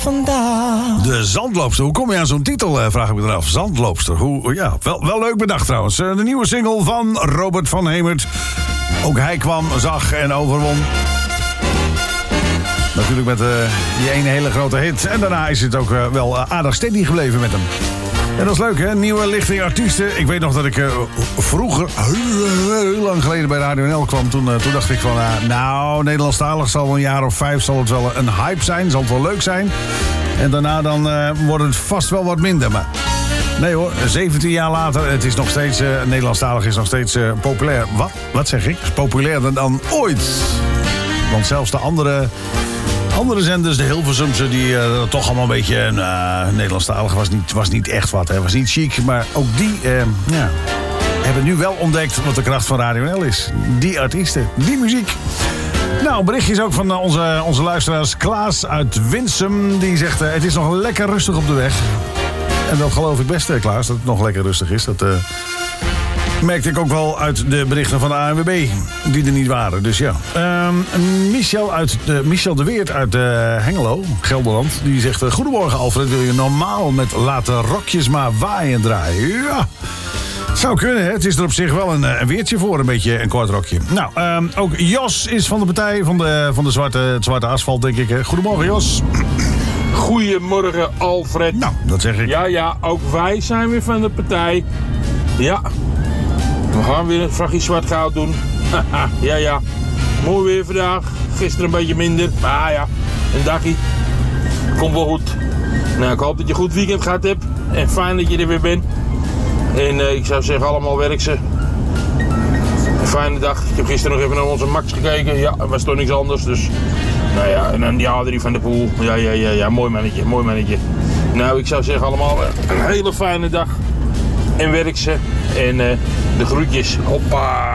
vandaag. De Zandloopster. Hoe kom je aan zo'n titel, vraag ik me eraf. Zandloopster. Ja, wel leuk bedacht trouwens. De nieuwe single van Robert van Hemert. Ook hij kwam, zag en overwon. Natuurlijk met die ene hele grote hit. En daarna is het ook wel aardig steady gebleven met hem. En dat is leuk, hè? Nieuwe lichting artiesten. Ik weet nog dat ik vroeger, heel lang geleden bij Radio NL kwam. Toen dacht ik van, Nederlandstalig zal wel een jaar of 5 zal het wel een hype zijn. Zal het wel leuk zijn. En daarna dan wordt het vast wel wat minder. Maar nee hoor, 17 jaar later, het is nog steeds, Nederlandstalig is nog steeds populair. Wat zeg ik? Populairder dan ooit. Want zelfs de andere zenders, de Hilversumse, die toch allemaal een beetje... Nederlandstalig was niet echt wat, hè. Was niet chic. Maar ook die hebben nu wel ontdekt wat de kracht van Radio NL is. Die artiesten, die muziek. Nou, berichtjes ook van onze luisteraars. Klaas uit Winsum, die zegt... het is nog lekker rustig op de weg. En dat geloof ik best, Klaas, dat het nog lekker rustig is. Dat merkte ik ook wel uit de berichten van de ANWB, die er niet waren. Dus ja. Michel de Weert uit Hengelo, Gelderland, die zegt... Goedemorgen Alfred, wil je normaal met Laten Rokjes maar waaien draaien? Ja, zou kunnen, hè? Het is er op zich wel een weertje voor, een beetje een kort rokje. Nou, ook Jos is van de partij van het zwarte asfalt, denk ik. Hè? Goedemorgen, Jos. Goedemorgen, Alfred. Nou, dat zeg ik. Ja, ook wij zijn weer van de partij. Ja, we gaan weer een vrachtje zwart-goud doen. Ja. Mooi weer vandaag. Gisteren een beetje minder. Maar ja, een dagje. Komt wel goed. Nou, ik hoop dat je een goed weekend gehad hebt. En fijn dat je er weer bent. En ik zou zeggen, allemaal werk ze. Een fijne dag. Ik heb gisteren nog even naar onze Max gekeken. Ja, er was toch niks anders. Dus, nou ja, en dan die Adrie van de Poel. Ja, mooi mannetje. Nou, ik zou zeggen, allemaal een hele fijne dag. En werk ze. En de groetjes. Hoppa.